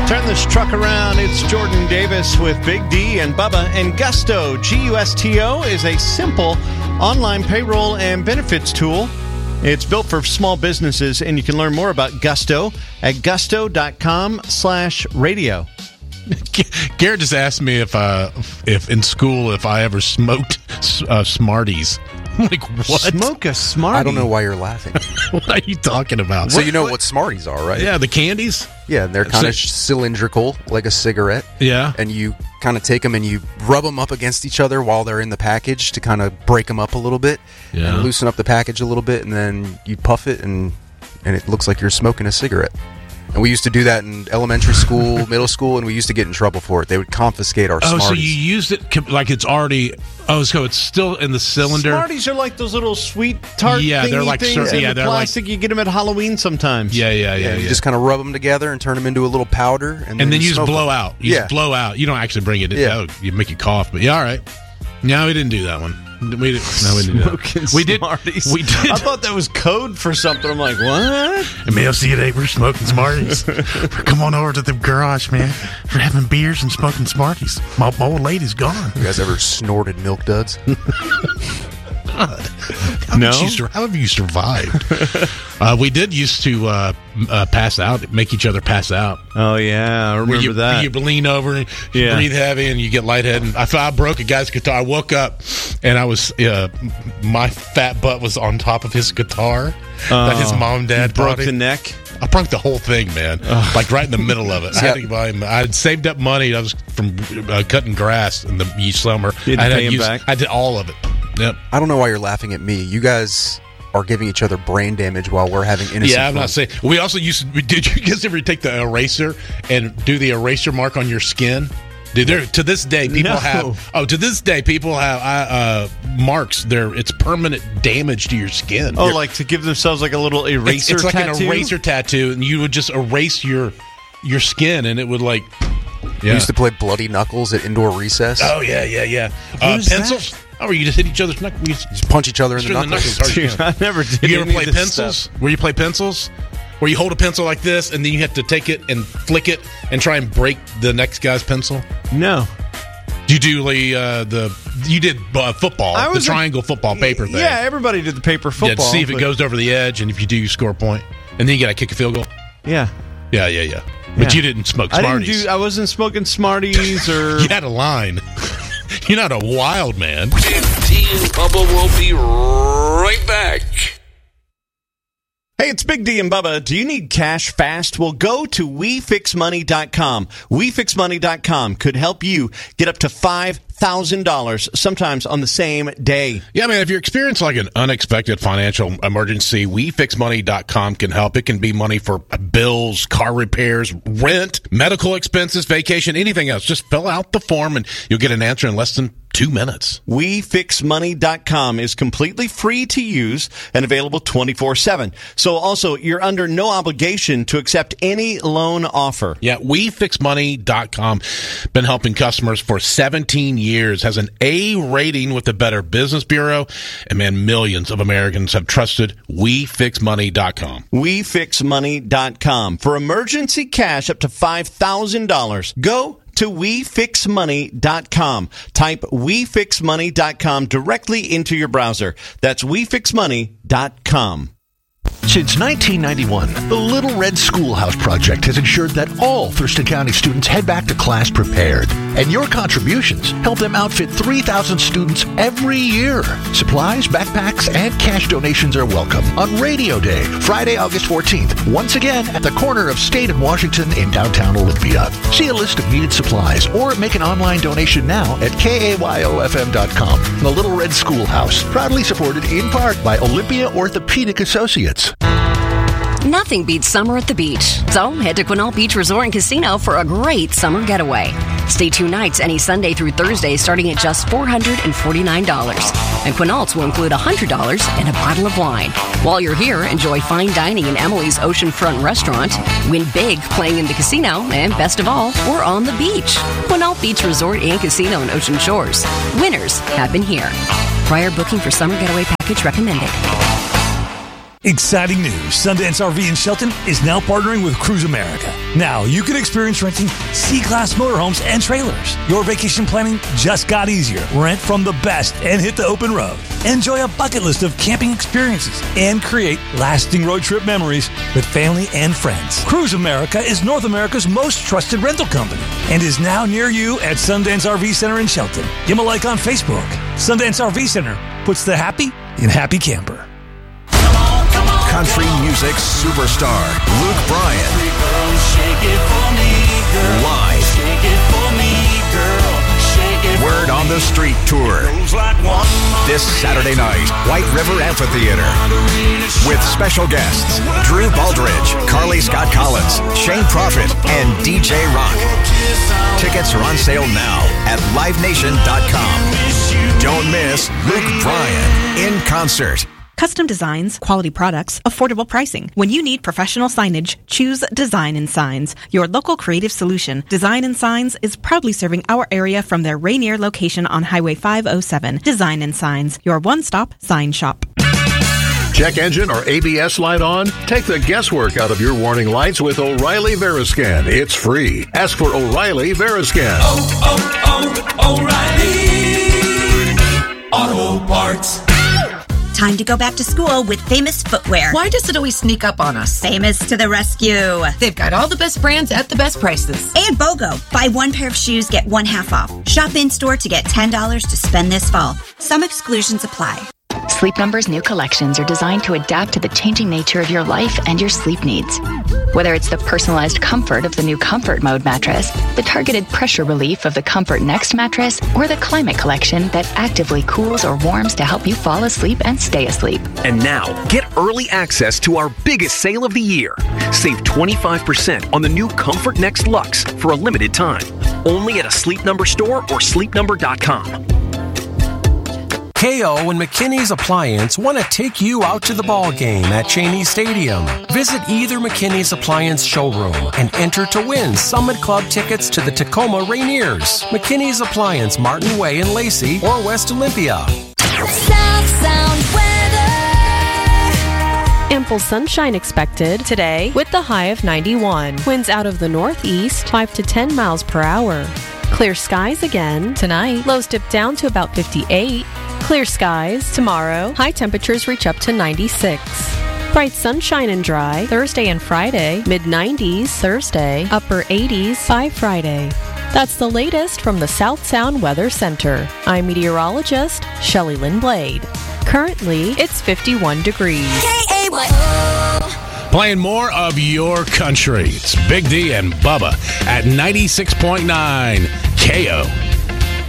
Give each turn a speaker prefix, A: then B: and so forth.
A: Turn this truck around. It's Jordan Davis with Big D and Bubba. And Gusto, Gusto, is a simple online payroll and benefits tool. It's built for small businesses, and you can learn more about Gusto at gusto.com/radio.
B: Garrett just asked me if in school if I ever smoked Smarties. I'm like, what?
A: Smoke a Smartie?
C: I don't know why you're laughing.
B: What are you talking about?
C: So you know what Smarties are, right?
B: Yeah, the candies.
C: Yeah, they're kind of cylindrical, like a cigarette.
B: Yeah.
C: And you kind of take them and you rub them up against each other while they're in the package to kind of break them up a little bit.
B: Yeah.
C: And loosen up the package a little bit, and then you puff it, and it looks like you're smoking a cigarette. And we used to do that in elementary school, middle school, and we used to get in trouble for it. They would confiscate our Smarties.
B: Oh, so you used it like it's already... Oh, so it's still in the cylinder?
A: Smarties are like those little sweet tart
B: they're like
A: things in the
B: they're
A: plastic.
B: like,
A: you get them at Halloween sometimes.
B: Yeah.
C: You just kind of rub them together and turn them into a little powder. And then
B: you just
C: smoke
B: blow
C: them.
B: out. You just blow out. You don't actually bring it in.
C: Yeah.
B: Oh, you make you cough. But yeah, all right. No, we didn't do that one. We didn't do that. We did.
A: Smarties.
B: We did.
A: I thought that was code for something. I'm like, what?
B: And man, I'll see you today. We're smoking Smarties. Come on over to the garage, man. We're having beers and smoking Smarties. My old lady's gone.
C: You guys ever snorted Milk Duds?
B: God.
A: No.
B: How have you survived? We did used to pass out, make each other pass out.
A: Oh, yeah. I remember that.
B: You lean over and you breathe heavy and you get lightheaded. I broke a guy's guitar. I woke up and I was my fat butt was on top of his guitar that his mom and dad
A: broke
B: brought
A: the
B: him.
A: neck.
B: I broke the whole thing, man. Like right in the middle of it. I had to buy him. I had saved up money. I was from cutting grass in the summer.
A: You had to pay him back?
B: I did all of it. Yep.
C: I don't know why you're laughing at me. You guys are giving each other brain damage while we're having innocent
B: Yeah, I'm
C: fun.
B: not saying. We also did you guys ever take the eraser and do the eraser mark on your skin? Dude, to this day, people have. Oh, to this day, people have marks. It's permanent damage to your skin.
A: Oh, like to give themselves like a little eraser
B: it's like
A: tattoo?
B: an eraser tattoo, and you would just erase your skin, and it would like.
C: We used to play Bloody Knuckles at indoor recess.
B: Oh yeah.
A: Who's
B: pencils.
A: that?
B: Oh, you just hit each other's knuckles.
C: Just punch each other in the knuckles.
A: Dude, I never did.
B: You ever
A: any
B: play
A: of this
B: pencils?
A: stuff.
B: Where you play pencils? Where you hold a pencil like this, and then you have to take it and flick it and try and break the next guy's pencil?
A: No.
B: You do you did football, the triangle football paper thing.
A: Yeah, everybody did the paper football.
B: Yeah, to see if it goes over the edge, and if you do, you score a point. And then you got to kick a field goal.
A: Yeah.
B: Yeah. But you didn't smoke Smarties.
A: I wasn't smoking Smarties or...
B: You had a line. You're not a wild man.
D: D and Bubba will be right back.
A: Hey, it's Big D and Bubba. Do you need cash fast? Well, go to WeFixMoney.com. WeFixMoney.com could help you get up to $5,000 sometimes on the same day.
B: Yeah, man, if you're experiencing like an unexpected financial emergency, WeFixMoney.com can help. It can be money for bills, car repairs, rent, medical expenses, vacation, anything else. Just fill out the form and you'll get an answer in less than 2 minutes.
A: WeFixMoney.com is completely free to use and available 24/7. So also, you're under no obligation to accept any loan offer.
B: Yeah, WeFixMoney.com. Been helping customers for 17 years. Has an A rating with the Better Business Bureau. And man, millions of Americans have trusted WeFixMoney.com.
A: WeFixMoney.com. For emergency cash up to $5,000, go to WeFixMoney.com. Type WeFixMoney.com directly into your browser. That's WeFixMoney.com.
E: Since 1991, the Little Red Schoolhouse Project has ensured that all Thurston County students head back to class prepared. And your contributions help them outfit 3,000 students every year. Supplies, backpacks, and cash donations are welcome on Radio Day, Friday, August 14th, once again at the corner of State and Washington in downtown Olympia. See a list of needed supplies or make an online donation now at KAYOFM.com. The Little Red Schoolhouse, proudly supported in part by Olympia Orthopedic Associates.
F: Nothing beats summer at the beach. So head to Quinault Beach Resort and Casino for a great summer getaway. Stay 2 nights any Sunday through Thursday starting at just $449. And Quinault's will include $100 and a bottle of wine. While you're here, enjoy fine dining in Emily's Oceanfront Restaurant, win big playing in the casino, and best of all, we're on the beach. Quinault Beach Resort and Casino in Ocean Shores. Winners happen here. Prior booking for summer getaway package recommended.
G: Exciting news. Sundance RV in Shelton is now partnering with Cruise America. Now you can experience renting C-Class motorhomes and trailers. Your vacation planning just got easier. Rent from the best and hit the open road. Enjoy a bucket list of camping experiences and create lasting road trip memories with family and friends. Cruise America is North America's most trusted rental company and is now near you at Sundance RV Center in Shelton. Give them a like on Facebook. Sundance RV Center puts the happy in happy camper.
H: Country music superstar Luke Bryan. Live. Word on the Street Tour. This Saturday night, White River Amphitheater. With special guests, Drew Baldridge, Carly Scott Collins, Shane Prophet, and DJ Rock. Tickets are on sale now at livenation.com. Don't miss Luke Bryan in concert.
I: Custom designs, quality products, affordable pricing. When you need professional signage, choose Design & Signs. Your local creative solution. Design & Signs is proudly serving our area from their Rainier location on Highway 507. Design & Signs, your one-stop sign shop.
J: Check engine or ABS light on? Take the guesswork out of your warning lights with O'Reilly Veriscan. It's free. Ask for O'Reilly Veriscan.
K: O'Reilly Auto Parts.
L: Time to go back to school with Famous Footwear.
M: Why does it always sneak up on us?
L: Famous to the rescue.
M: They've got all the best brands at the best prices.
L: And BOGO. Buy one pair of shoes, get one half off. Shop in-store to get $10 to spend this fall. Some exclusions apply.
N: Sleep Number's new collections are designed to adapt to the changing nature of your life and your sleep needs. Whether it's the personalized comfort of the new Comfort Mode mattress, the targeted pressure relief of the Comfort Next mattress, or the Climate Collection that actively cools or warms to help you fall asleep and stay asleep.
O: And now, get early access to our biggest sale of the year. Save 25% on the new Comfort Next Luxe for a limited time. Only at a Sleep Number store or sleepnumber.com.
P: KO and McKinney's Appliance want to take you out to the ball game at Cheney Stadium. Visit either McKinney's Appliance showroom and enter to win Summit Club tickets to the Tacoma Rainiers, McKinney's Appliance, Martin Way in Lacey, or West Olympia.
Q: South Sound weather.
R: Ample sunshine expected today with the high of 91. Winds out of the northeast 5 to 10 miles per hour. Clear skies again tonight. Lows dip down to about 58. Clear skies tomorrow. High temperatures reach up to 96. Bright sunshine and dry Thursday and Friday. Mid-90s Thursday. Upper 80s by Friday. That's the latest from the South Sound Weather Center. I'm meteorologist Shelley Lynn Blade. Currently, it's 51 degrees.
B: Playing more of your country. It's Big D and Bubba at 96.9 KO.